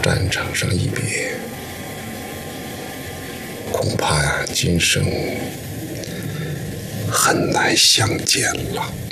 战场上一别，恐怕呀，今生很难相见了。